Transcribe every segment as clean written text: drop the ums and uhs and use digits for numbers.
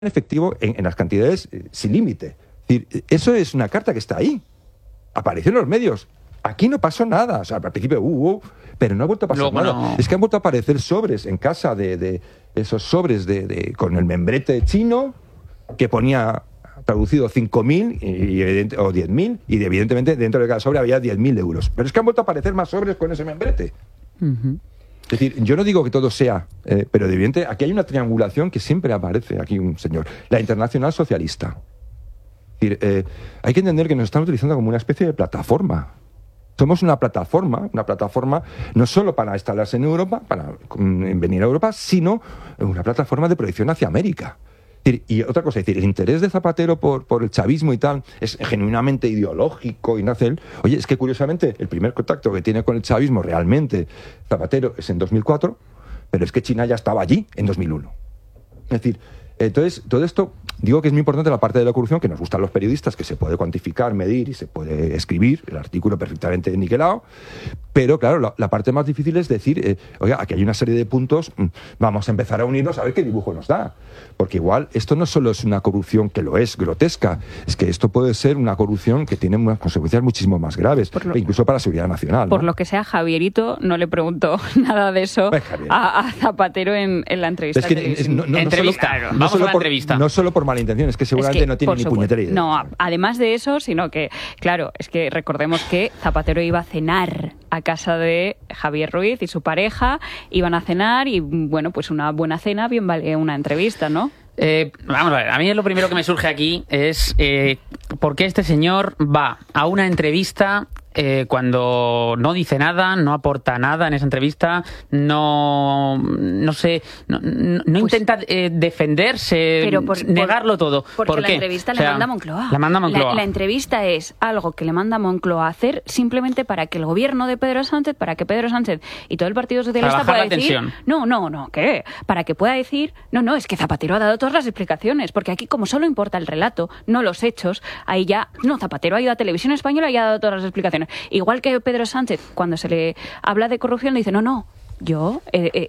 efectivo en las cantidades sin límite. Es decir, eso es una carta que está ahí. Apareció en los medios. Aquí no pasó nada. O sea, al principio pero no ha vuelto a pasar nada. No. Es que han vuelto a aparecer sobres en casa de esos sobres con el membrete chino que ponía traducido 5.000 o 10.000 y evidentemente dentro de cada sobre había 10.000 euros. Pero es que han vuelto a aparecer más sobres con ese membrete. Es decir, yo no digo que todo sea, pero evidentemente aquí hay una triangulación que siempre aparece. Aquí un señor, la Internacional Socialista. Es decir, hay que entender que nos están utilizando como una especie de plataforma. Somos una plataforma no solo para instalarse en Europa, para venir a Europa, sino una plataforma de proyección hacia América. Y otra cosa, es decir, el interés de Zapatero por el chavismo y tal es genuinamente ideológico y nace él. Oye, es que curiosamente el primer contacto que tiene con el chavismo realmente Zapatero es en 2004, pero es que China ya estaba allí en 2001. Es decir, entonces, todo esto, digo que es muy importante la parte de la corrupción, que nos gustan los periodistas, que se puede cuantificar, medir y se puede escribir, el artículo perfectamente niquelado, pero claro, la parte más difícil es decir, oiga, aquí hay una serie de puntos, vamos a empezar a unirnos a ver qué dibujo nos da, porque igual esto no solo es una corrupción que lo es, grotesca, es que esto puede ser una corrupción que tiene unas consecuencias muchísimo más graves, incluso para la seguridad nacional. Por lo que sea, Javierito no le preguntó nada de eso a Zapatero en la entrevista. Es que no solo por mala intención, es que seguramente no tiene ni puñetera idea. No, además de eso, sino que, claro, es que recordemos que Zapatero iba a cenar a casa de Javier Ruiz y su pareja, iban a cenar y, bueno, pues una buena cena bien vale una entrevista, ¿no? Vamos a ver, a mí lo primero que me surge aquí es ¿por qué este señor va a una entrevista cuando no dice nada, no aporta nada en esa entrevista, no intenta defenderse, negarlo todo? Porque ¿Por la qué? entrevista le manda Moncloa. La manda Moncloa. La entrevista es algo que le manda Moncloa a hacer simplemente para que el gobierno de Pedro Sánchez, para que Pedro Sánchez y todo el Partido Socialista pueda decir... ¿qué? Para que pueda decir, no, es que Zapatero ha dado todas las explicaciones, porque aquí como solo importa el relato, no los hechos, ahí ya... No, Zapatero ha ido a Televisión Española y ha dado todas las explicaciones. Igual que Pedro Sánchez, cuando se le habla de corrupción, le dice, no, yo he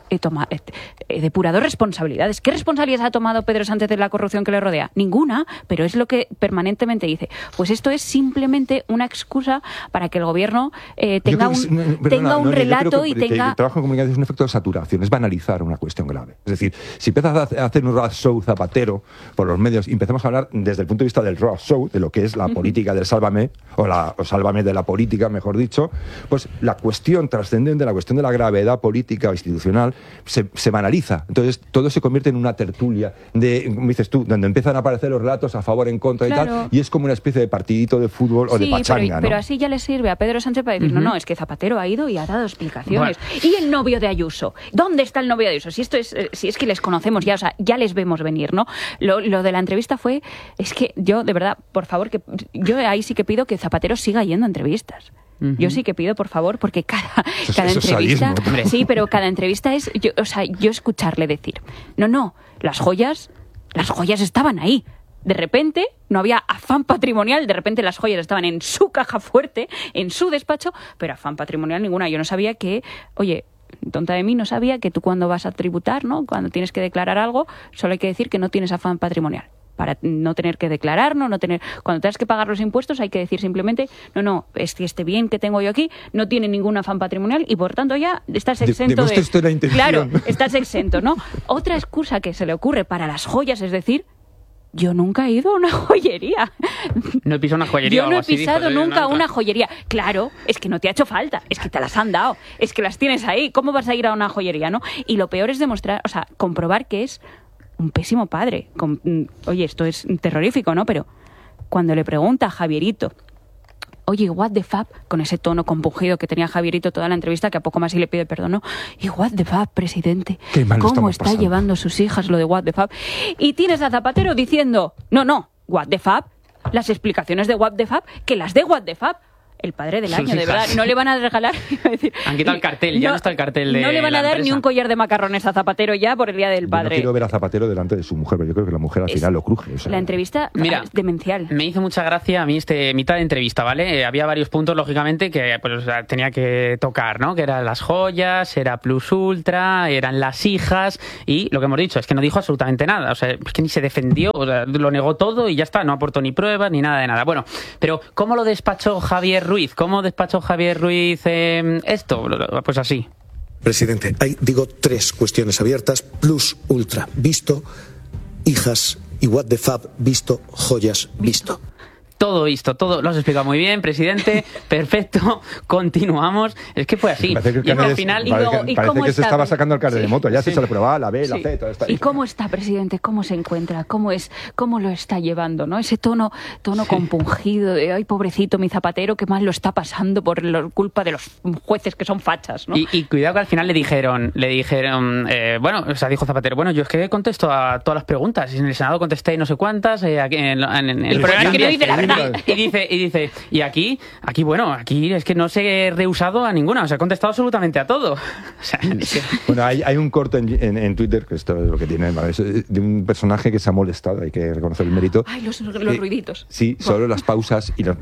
depurado responsabilidades. ¿Qué responsabilidades ha tomado Pedro Sánchez de la corrupción que le rodea? Ninguna, pero es lo que permanentemente dice. Pues esto es simplemente una excusa para que el gobierno tenga un relato y tenga... El trabajo en comunicación es un efecto de saturación, es banalizar una cuestión grave. Es decir, si empiezas a hacer un roadshow Zapatero por los medios y empezamos a hablar desde el punto de vista del roadshow, de lo que es la política del Sálvame, o Sálvame de la política, mejor dicho, pues la cuestión trascendente, la cuestión de la gravedad política o institucional se banaliza. Entonces todo se convierte en una tertulia como dices tú, donde empiezan a aparecer los relatos a favor, en contra y tal, y es como una especie de partidito de fútbol o de pachanga, pero así ya le sirve a Pedro Sánchez para decir, no, es que Zapatero ha ido y ha dado explicaciones. Bueno. ¿Y el novio de Ayuso? ¿Dónde está el novio de Ayuso? Si es que les conocemos ya, o sea, ya les vemos venir, ¿no? Lo de la entrevista es que yo, de verdad, por favor, que yo ahí sí que pido que Zapatero siga yendo a entrevistas. Yo sí que pido, por favor, porque cada entrevista... Sí, pero cada entrevista es... Yo escucharle decir, no, las joyas estaban ahí. De repente, no había afán patrimonial, de repente las joyas estaban en su caja fuerte, en su despacho, pero afán patrimonial ninguna. Yo no sabía que... Oye, tonta de mí, no sabía que tú cuando vas a tributar, ¿no? Cuando tienes que declarar algo, solo hay que decir que no tienes afán patrimonial. Para no tener que declarar, cuando tengas que pagar los impuestos hay que decir simplemente, no, es que este bien que tengo yo aquí no tiene ningún afán patrimonial y por tanto ya estás exento de... Claro, estás exento, ¿no? Otra excusa que se le ocurre para las joyas es decir, yo nunca he ido a una joyería. No he pisado una joyería. Yo no he pisado nunca una joyería. Claro, es que no te ha hecho falta, es que te las han dado, es que las tienes ahí, ¿cómo vas a ir a una joyería, no? Y lo peor es comprobar que es un pésimo padre. Oye, esto es terrorífico, ¿no? Pero cuando le pregunta a Javierito, oye, what the fuck, con ese tono compungido que tenía Javierito toda la entrevista, que a poco más y le pide perdón, ¿no? Y what the fuck, presidente, ¿cómo está llevando sus hijas lo de what the fuck? Y tienes a Zapatero diciendo, no, what the fuck, las explicaciones de what the fuck, que las de what the fuck. el padre del año, de verdad. No le van a regalar... Han quitado el cartel, ya no está el cartel de no le van a dar empresa. ni un collar de macarrones a Zapatero ya por el Día del Padre. Yo no quiero ver a Zapatero delante de su mujer, pero yo creo que la mujer al final lo cruje. O sea, la entrevista mira, es demencial. Me hizo mucha gracia a mí mitad de entrevista, ¿vale? Había varios puntos, lógicamente, que pues, tenía que tocar, ¿no? Que eran las joyas, era Plus Ultra, eran las hijas, y lo que hemos dicho es que no dijo absolutamente nada. O sea, es que ni se defendió, o sea, lo negó todo y ya está, no aportó ni pruebas ni nada de nada. Bueno, pero ¿cómo lo despachó Javier Ruiz? ¿Cómo despachó Javier Ruiz esto? Pues así. Presidente, hay, digo, 3 cuestiones abiertas. Plus Ultra, visto. Hijas y What the Fab, visto. Joyas, visto. Todo visto, todo lo has explicado muy bien, presidente. Perfecto, continuamos. Es que fue así. Parece que al final... parece que se estaba sacando el carnet de moto. Ya se le probaba la B, la C, todo está ahí. ¿Y cómo está, presidente? ¿Cómo se encuentra? ¿Cómo lo está llevando? ¿No? Ese tono compungido de, ay, pobrecito mi Zapatero, que mal lo está pasando por culpa de los jueces que son fachas, ¿no? Y cuidado que al final le dijeron bueno, o sea, dijo Zapatero, bueno, yo es que contesto a todas las preguntas. Y en el Senado contesté no sé cuántas. El problema es que no dice la verdad. Y dice, y aquí es que no se he rehusado a ninguna, o sea, he contestado absolutamente a todo. O sea, bueno, hay un corte en Twitter, que esto es lo que tiene, ¿vale? De un personaje que se ha molestado, hay que reconocer el mérito. Ay, los ruiditos. Sí, solo las pausas y los...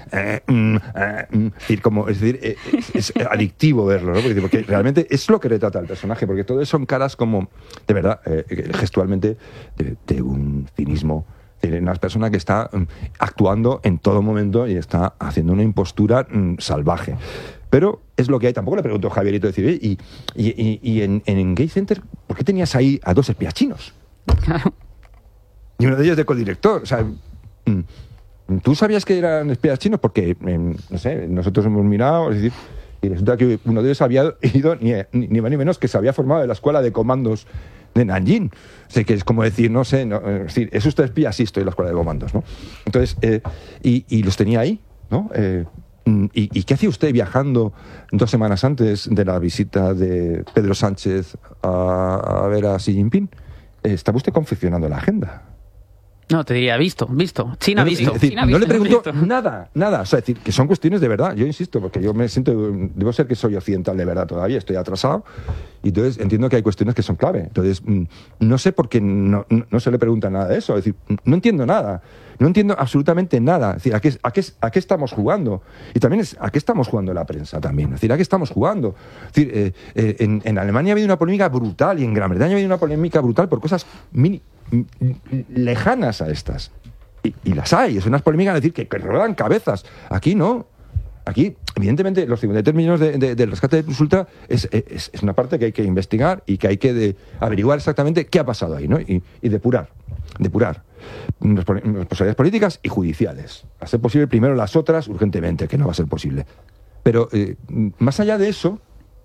es adictivo verlo, ¿no? Porque realmente es lo que retrata el personaje, porque todo eso son caras como, de verdad, gestualmente, de un cinismo. Una persona que está actuando en todo momento y está haciendo una impostura salvaje. Pero es lo que hay. Tampoco le preguntó a Javierito decir, y en Gay Center, ¿por qué tenías ahí a 2 espías chinos? Claro. Y uno de ellos de codirector. O sea, ¿tú sabías que eran espías chinos? Porque, no sé, nosotros hemos mirado, es decir, y resulta que uno de ellos había ido, ni más ni menos, que se había formado en la escuela de comandos de Nanjing. O sea, que es como decir, no sé, es decir, ¿es usted espía? Sí, estoy en la escuela de comandos, ¿no? Entonces, y los tenía ahí, ¿no? ¿Y qué hacía usted viajando 2 semanas antes de la visita de Pedro Sánchez a ver a Xi Jinping? ¿Estaba usted confeccionando la agenda? No, te diría, visto. China visto. Es decir, China no le visto. pregunto nada. O sea, es decir, que son cuestiones de verdad. Yo insisto, porque yo me siento, debo ser que soy occidental de verdad todavía, estoy atrasado, y entonces entiendo que hay cuestiones que son clave. Entonces, no sé por qué no se le pregunta nada de eso. Es decir, no entiendo nada. No entiendo absolutamente nada. Es decir, ¿a qué estamos jugando? Y también ¿a qué estamos jugando la prensa también? Es decir, ¿a qué estamos jugando? Es decir, en Alemania ha habido una polémica brutal y en Gran Bretaña ha habido una polémica brutal por cosas lejanas a estas. Y las hay. Es unas polémicas, es decir, que rodan cabezas. Aquí no. Aquí, evidentemente, los 53 millones del rescate de Plus Ultra es una parte que hay que investigar y que hay que averiguar exactamente qué ha pasado ahí, ¿no? Y depurar responsabilidades políticas y judiciales. A ser posible primero las otras urgentemente, que no va a ser posible. Pero más allá de eso,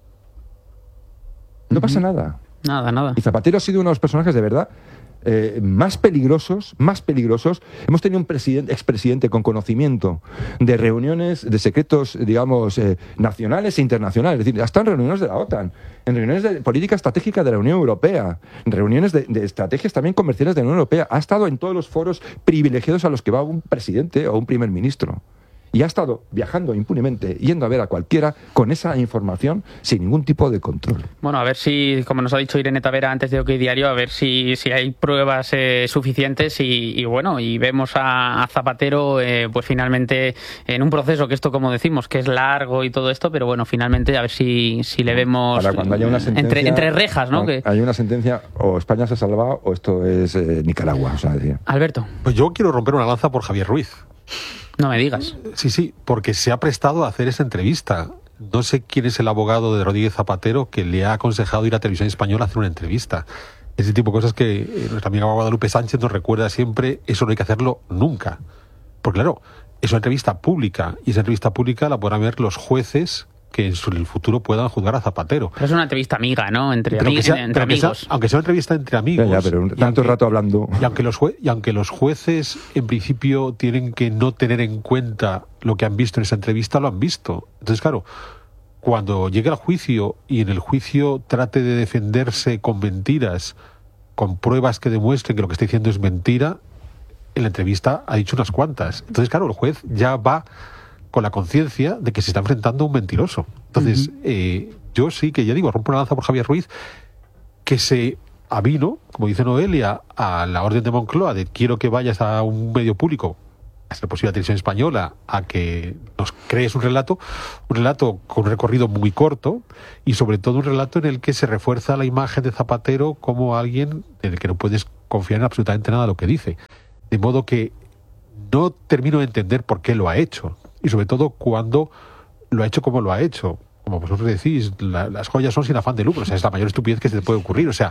no pasa nada. Nada. Y Zapatero ha sido uno de los personajes de verdad más peligrosos. Hemos tenido un expresidente con conocimiento de reuniones de secretos, digamos, nacionales e internacionales. Es decir, ha estado en reuniones de la OTAN, en reuniones de política estratégica de la Unión Europea, en reuniones de estrategias también comerciales de la Unión Europea. Ha estado en todos los foros privilegiados a los que va un presidente o un primer ministro. Y ha estado viajando impunemente, yendo a ver a cualquiera con esa información sin ningún tipo de control. Bueno, a ver si, como nos ha dicho Irene Tavera antes de OK Diario, a ver si hay pruebas suficientes y vemos a Zapatero pues finalmente en un proceso que esto, como decimos, que es largo y todo esto, pero bueno, finalmente a ver si le vemos para cuando haya una sentencia, entre rejas, ¿no? Hay una sentencia, o España se ha salvado o esto es Nicaragua. O sea, decir. Alberto. Pues yo quiero romper una lanza por Javier Ruiz. No me digas. Sí, porque se ha prestado a hacer esa entrevista. No sé quién es el abogado de Rodríguez Zapatero que le ha aconsejado ir a Televisión Española a hacer una entrevista. Ese tipo de cosas que nuestra amiga Guadalupe Sánchez nos recuerda siempre, eso no hay que hacerlo nunca. Porque claro, es una entrevista pública, y esa entrevista pública la podrán ver los jueces que en el futuro puedan juzgar a Zapatero. Pero es una entrevista amiga, ¿no? Entre amigos. Aunque sea una entrevista entre amigos. Ya, pero tanto rato hablando. Y aunque los jueces, en principio, tienen que no tener en cuenta lo que han visto en esa entrevista, lo han visto. Entonces, claro, cuando llegue al juicio y en el juicio trate de defenderse con mentiras, con pruebas que demuestren que lo que está diciendo es mentira, en la entrevista ha dicho unas cuantas. Entonces, claro, el juez ya va con la conciencia de que se está enfrentando a un mentiroso. Entonces, yo sí que, ya digo, rompo una lanza por Javier Ruiz, que se avino, como dice Noelia, a la orden de Moncloa de quiero que vayas a un medio público, a ser posible la televisión española, a que nos crees un relato con un recorrido muy corto y sobre todo un relato en el que se refuerza la imagen de Zapatero como alguien en el que no puedes confiar en absolutamente nada de lo que dice. De modo que no termino de entender por qué lo ha hecho y sobre todo cuando lo ha hecho como lo ha hecho. Como vosotros decís, las joyas son sin afán de lucro, o sea, es la mayor estupidez que se te puede ocurrir, o sea,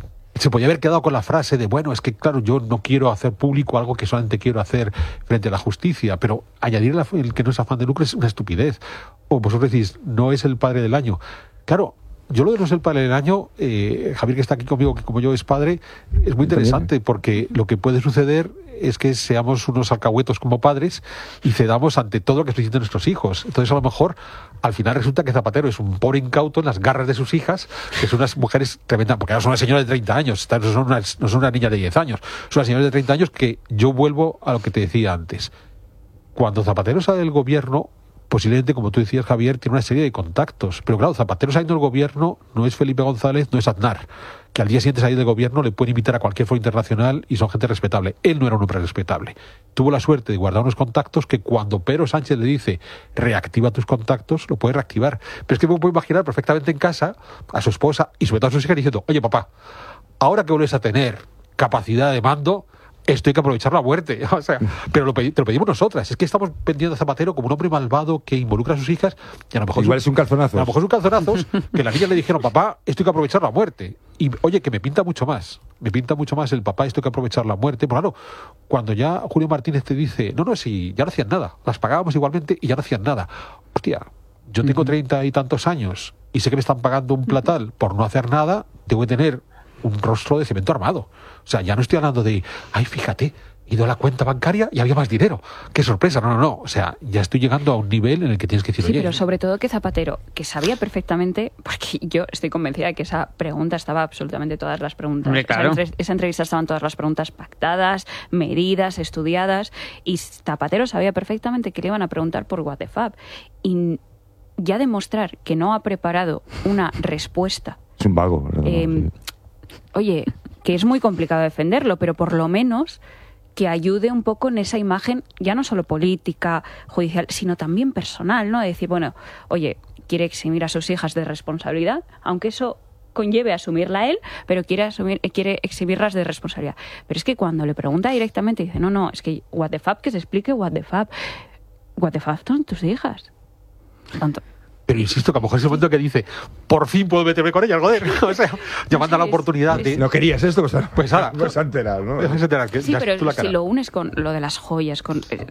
se podía haber quedado con la frase de, bueno, es que claro, yo no quiero hacer público algo que solamente quiero hacer frente a la justicia, pero añadir el que no es afán de lucro es una estupidez. O vosotros decís, no es el padre del año. Claro, yo lo de no ser el padre del año, Javier, que está aquí conmigo, que como yo es padre, es muy interesante, porque lo que puede suceder es que seamos unos alcahuetos como padres y cedamos ante todo lo que soliciten nuestros hijos. Entonces, a lo mejor, al final resulta que Zapatero es un pobre incauto en las garras de sus hijas, que son unas mujeres tremendas, porque ahora son una señora de 30 años, no son una niña de 10 años, son unas señoras de 30 años que yo vuelvo a lo que te decía antes. Cuando Zapatero sale del gobierno, posiblemente, como tú decías, Javier, tiene una serie de contactos. Pero claro, Zapatero saliendo del gobierno no es Felipe González, no es Aznar, que al día siguiente de salir del gobierno le pueden invitar a cualquier foro internacional y son gente respetable. Él no era un hombre respetable. Tuvo la suerte de guardar unos contactos que cuando Pedro Sánchez le dice reactiva tus contactos, lo puede reactivar. Pero es que me puedo imaginar perfectamente en casa a su esposa y sobre todo a sus hijas diciendo, oye papá, ahora que vuelves a tener capacidad de mando, esto hay que aprovechar la muerte. O sea, pero te lo pedimos nosotras. Es que estamos vendiendo a Zapatero como un hombre malvado que involucra a sus hijas y a lo mejor igual es un calzonazo. A lo mejor es un calzonazo que las niñas le dijeron, papá, esto hay que aprovechar la muerte. Y oye, que me pinta mucho más. Me pinta mucho más el papá, esto hay que aprovechar la muerte. Pues claro, cuando ya Julio Martínez te dice, no, si ya no hacían nada. Las pagábamos igualmente y ya no hacían nada. Hostia, yo tengo 30 y tantos años y sé que me están pagando un platal por no hacer nada, tengo que tener un rostro de cemento armado. O sea, ya no estoy hablando de, ay, fíjate, he ido a la cuenta bancaria y había más dinero. ¡Qué sorpresa! No. O sea, ya estoy llegando a un nivel en el que tienes que decir, sí, oye... pero sobre todo que Zapatero, que sabía perfectamente, porque yo estoy convencida de que esa pregunta estaba absolutamente todas las preguntas. Claro. Esa entrevista estaban todas las preguntas pactadas, medidas, estudiadas, y Zapatero sabía perfectamente que le iban a preguntar por What the Fab. Y ya demostrar que no ha preparado una respuesta... Es un vago, ¿verdad? Oye, que es muy complicado defenderlo, pero por lo menos que ayude un poco en esa imagen, ya no solo política, judicial, sino también personal, ¿no? De decir, bueno, oye, quiere eximir a sus hijas de responsabilidad, aunque eso conlleve asumirla él, pero quiere exhibirlas de responsabilidad. Pero es que cuando le pregunta directamente, dice, no, es que what the fuck, que se explique what the fuck. What the fuck son tus hijas. Tanto... Pero insisto, que a lo mejor es el momento que dice, por fin puedo meterme con ellas, joder. O sea, llamando a la oportunidad de... No querías esto, pues ahora no se ha enterado, ¿no? Sí, pero si lo unes con lo de las joyas,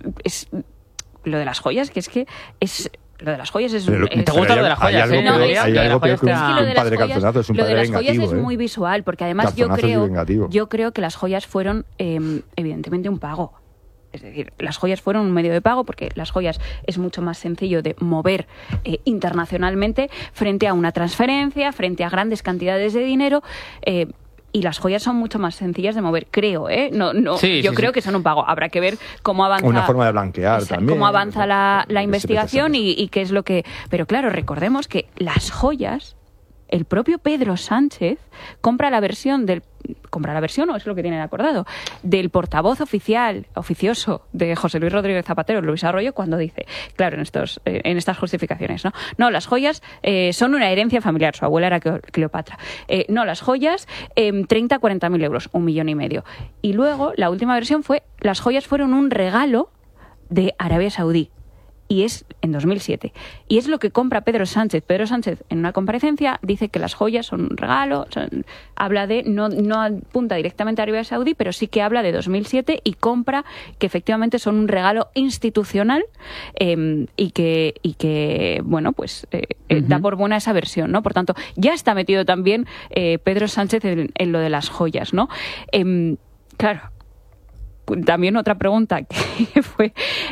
lo de las joyas, que es... Lo de las joyas es... ¿Te gusta lo de las joyas? Hay algo peor que un padre calzonazo, es un padre vengativo. Lo de las joyas es muy visual, porque además yo creo que las joyas fueron evidentemente un pago. Es decir, las joyas fueron un medio de pago porque las joyas es mucho más sencillo de mover internacionalmente frente a una transferencia, frente a grandes cantidades de dinero. Y las joyas son mucho más sencillas de mover, creo, yo creo que son un pago. Habrá que ver cómo avanza... Una forma de blanquear también. Cómo avanza la investigación y qué es lo que... Pero claro, recordemos que las joyas, el propio Pedro Sánchez compra la versión, o es lo que tienen acordado, del portavoz oficioso de José Luis Rodríguez Zapatero, Luis Arroyo, cuando dice, claro, en estas justificaciones, no, las joyas son una herencia familiar, su abuela era Cleopatra, no, las joyas 30-40.000 euros, 1,5 millones. Y luego, la última versión fue, las joyas fueron un regalo de Arabia Saudí. Y es en 2007. Y es lo que compra Pedro Sánchez. Pedro Sánchez, en una comparecencia, dice que las joyas son un regalo. Habla de, no apunta directamente a Arabia Saudí, pero sí que habla de 2007 y compra que efectivamente son un regalo institucional y que bueno, pues da por buena esa versión, ¿no? Por tanto, ya está metido también Pedro Sánchez en lo de las joyas, ¿no? Claro. También otra pregunta que fue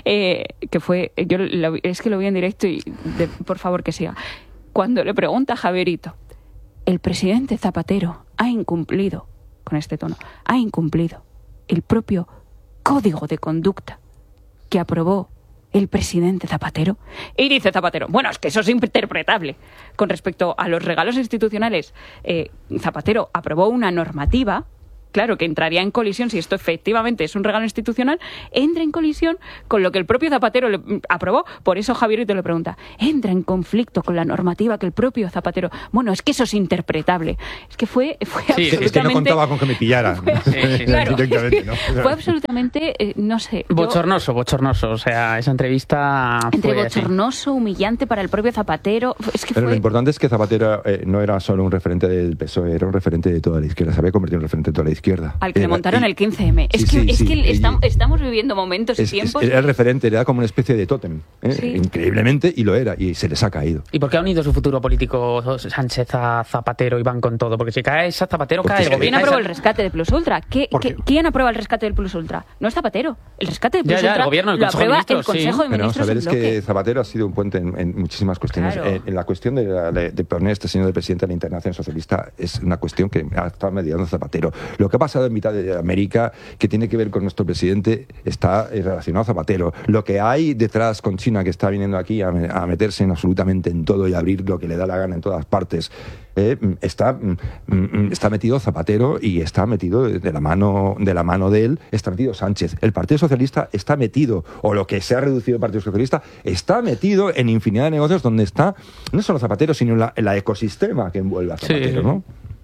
yo es que lo vi en directo y por favor que siga. Cuando le pregunta a Javierito, el presidente Zapatero ha incumplido, con este tono, ha incumplido el propio código de conducta que aprobó el presidente Zapatero? Y dice Zapatero, bueno, es que eso es interpretable. Con respecto a los regalos institucionales, Zapatero aprobó una normativa, claro, que entraría en colisión, si esto efectivamente es un regalo institucional, entra en colisión con lo que el propio Zapatero le aprobó. Por eso Javierito le pregunta, ¿entra en conflicto con la normativa que el propio Zapatero? Bueno, es que eso es interpretable. Es que fue absolutamente... Es que no contaba con que me pillara. Claro. Directamente, ¿no? Fue absolutamente, no sé... Bochornoso. O sea, esa entrevista entre fue bochornoso, humillante para el propio Zapatero. Es que Pero lo importante es que Zapatero no era solo un referente del PSOE, era un referente de toda la izquierda. Se había convertido en un referente de toda la izquierda. Al que le montaron el 15M. Estamos viviendo momentos y tiempos... Era el referente, era como una especie de tótem. Increíblemente, y lo era, y se les ha caído. ¿Y por qué ha unido su futuro político Sánchez a Zapatero y van con todo? Porque si cae esa Zapatero, cae el gobierno. ¿Quién aprobó el rescate de Plus Ultra? ¿Quién aprueba el rescate del Plus Ultra? No es Zapatero. El rescate del Plus Ultra el gobierno, el Consejo de Ministros, el Consejo de Ministros. Pero vamos a ver, es que Zapatero ha sido un puente en muchísimas cuestiones. Claro. En la cuestión de poner a este señor de presidente de la Internacional Socialista es una cuestión que ha estado mediando Zapatero. Lo que ha pasado en mitad de América, que tiene que ver con nuestro presidente, está relacionado a Zapatero. Lo que hay detrás con China, que está viniendo aquí a meterse en absolutamente en todo y abrir lo que le da la gana en todas partes, está metido Zapatero y está metido de la mano de él, está metido Sánchez. El Partido Socialista está metido, o lo que se ha reducido el Partido Socialista, está metido en infinidad de negocios donde está no solo Zapatero, sino el ecosistema que envuelve a Zapatero, ¿no?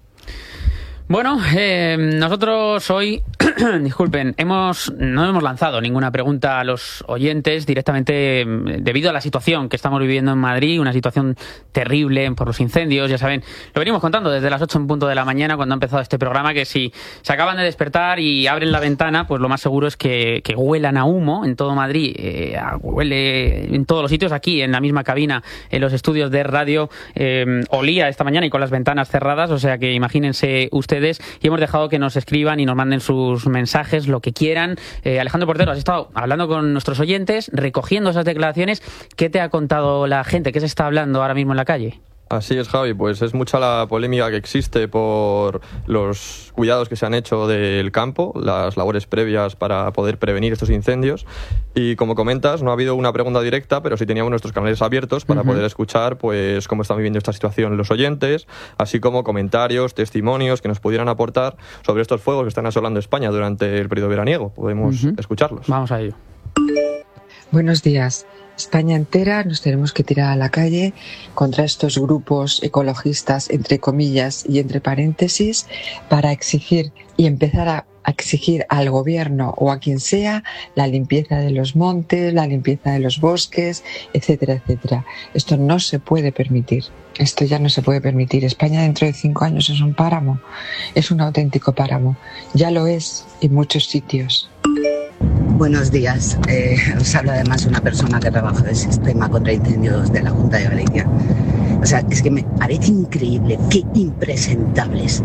Bueno, nosotros hoy, disculpen, no hemos lanzado ninguna pregunta a los oyentes directamente debido a la situación que estamos viviendo en Madrid, una situación terrible por los incendios, ya saben, lo venimos contando desde las 8 en punto de la mañana cuando ha empezado este programa, que si se acaban de despertar y abren la ventana, pues lo más seguro es que huelan a humo en todo Madrid, huele en todos los sitios, aquí en la misma cabina, en los estudios de radio, olía esta mañana y con las ventanas cerradas, o sea que imagínense ustedes, y hemos dejado que nos escriban y nos manden sus mensajes, lo que quieran. Alejandro Portero, has estado hablando con nuestros oyentes, recogiendo esas declaraciones. ¿Qué te ha contado la gente? ¿Qué se está hablando ahora mismo en la calle? Así es, Javi, pues es mucha la polémica que existe por los cuidados que se han hecho del campo, las labores previas para poder prevenir estos incendios, y como comentas, no ha habido una pregunta directa, pero sí teníamos nuestros canales abiertos para poder escuchar pues cómo están viviendo esta situación los oyentes, así como comentarios, testimonios que nos pudieran aportar sobre estos fuegos que están asolando España durante el periodo veraniego. Podemos escucharlos. Vamos a ello. Buenos días. España entera nos tenemos que tirar a la calle contra estos grupos ecologistas, entre comillas y entre paréntesis, para exigir y empezar a exigir al gobierno o a quien sea la limpieza de los montes, la limpieza de los bosques, etcétera, etcétera. Esto no se puede permitir. Esto ya no se puede permitir. España dentro de 5 años es un páramo, es un auténtico páramo. Ya lo es en muchos sitios. Buenos días. Os habla además una persona que trabaja en el sistema contra incendios de la Junta de Galicia. O sea, es que me parece increíble, qué impresentables.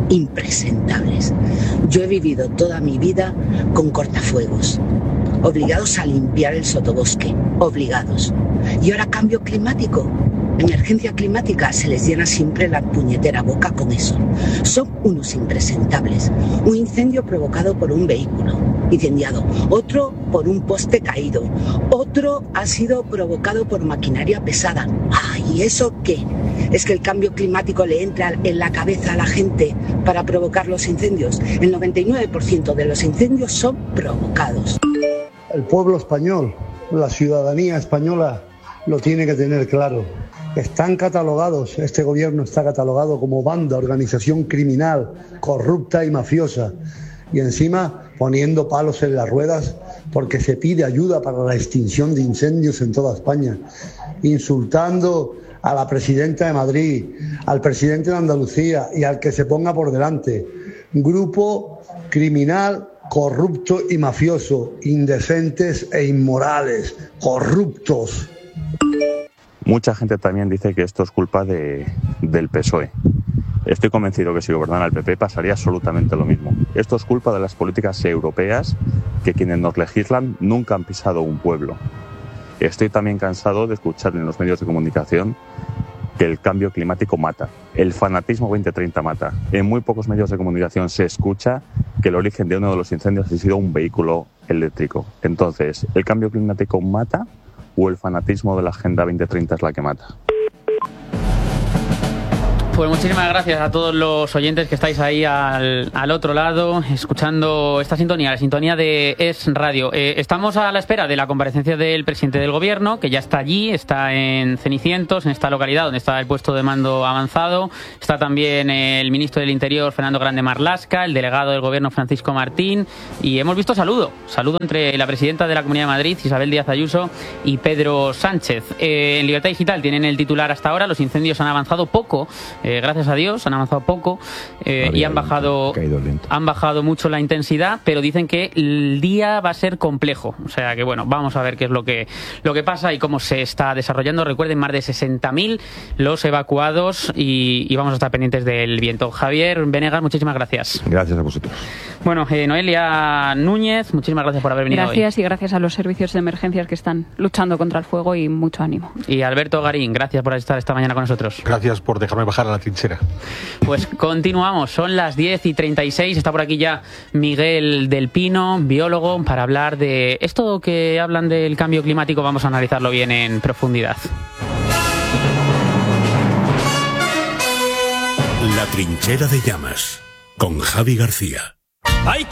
Yo he vivido toda mi vida con cortafuegos, obligados a limpiar el sotobosque, obligados. Y ahora cambio climático, emergencia climática, se les llena siempre la puñetera boca con eso. Son unos impresentables. Un incendio provocado por un vehículo incendiado, otro por un poste caído, otro ha sido provocado por maquinaria pesada. ¿Y eso qué? ¿Es que el cambio climático le entra en la cabeza a la gente para provocar los incendios? El 99% de los incendios son provocados. El pueblo español, la ciudadanía española lo tiene que tener claro. Están catalogados, este gobierno está catalogado como banda, organización criminal, corrupta y mafiosa. Y encima poniendo palos en las ruedas porque se pide ayuda para la extinción de incendios en toda España, insultando a la presidenta de Madrid, al presidente de Andalucía y al que se ponga por delante. Grupo criminal, corrupto y mafioso, indecentes e inmorales, corruptos. Mucha gente también dice que esto es culpa del PSOE. Estoy convencido que si gobernara el PP pasaría absolutamente lo mismo. Esto es culpa de las políticas europeas, que quienes nos legislan nunca han pisado un pueblo. Estoy también cansado de escuchar en los medios de comunicación que el cambio climático mata. El fanatismo 2030 mata. En muy pocos medios de comunicación se escucha que el origen de uno de los incendios ha sido un vehículo eléctrico. Entonces, ¿el cambio climático mata o el fanatismo de la Agenda 2030 es la que mata. Pues muchísimas gracias a todos los oyentes que estáis ahí al otro lado, escuchando esta sintonía, la sintonía de Es Radio. Estamos a la espera de la comparecencia del presidente del gobierno, que ya está allí, está en Cenicientos, en esta localidad donde está el puesto de mando avanzado. Está también el ministro del Interior, Fernando Grande Marlaska, el delegado del gobierno, Francisco Martín, y hemos visto saludo entre la presidenta de la Comunidad de Madrid, Isabel Díaz Ayuso, y Pedro Sánchez. En Libertad Digital tienen el titular hasta ahora: los incendios han avanzado poco. Gracias a Dios, han avanzado poco y han bajado mucho la intensidad, pero dicen que el día va a ser complejo. O sea que bueno, vamos a ver qué es lo que pasa y cómo se está desarrollando. Recuerden, más de 60.000 los evacuados y vamos a estar pendientes del viento. Javier Venegas, muchísimas gracias. Gracias a vosotros. Bueno, Noelia Núñez, muchísimas gracias por haber venido hoy. Gracias, y gracias a los servicios de emergencias que están luchando contra el fuego, y mucho ánimo. Y Alberto Garín, gracias por estar esta mañana con nosotros. Gracias por dejarme bajar a la trinchera. Pues continuamos, son las 10:36, está por aquí ya Miguel del Pino, biólogo, para hablar de esto que hablan del cambio climático. Vamos a analizarlo bien en profundidad. La trinchera de llamas, con Javi García.